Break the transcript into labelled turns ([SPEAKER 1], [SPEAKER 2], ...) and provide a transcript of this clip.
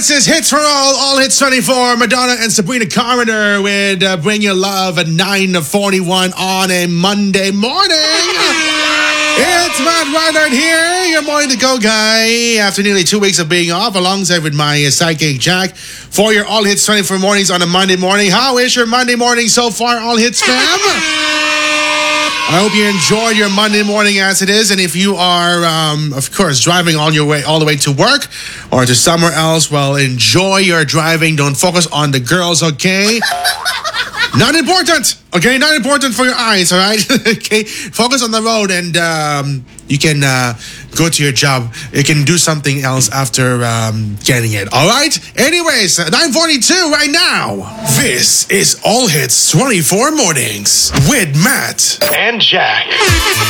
[SPEAKER 1] This is Hits for All Hits 24. Madonna and Sabrina Carpenter with Bring Your Love at 9:41 on a Monday morning. It's Matt Reinhardt here, your morning to go guy, after nearly 2 weeks of being off, alongside with my sidekick Jack, for your All Hits 24 mornings on a Monday morning. How is your Monday morning so far, All Hits fam? I hope you enjoyed your Monday morning as it is, and if you are, of course, driving on your way all the way to work or to somewhere else, well, enjoy your driving. Don't focus on the girls, okay? Not important, okay? Not important for your eyes, all right? Okay, focus on the road, and you can go to your job. You can do something else after getting it, all right? Anyways, 9:42 right now. This is All Hits 24 Mornings with Matt
[SPEAKER 2] and Jack.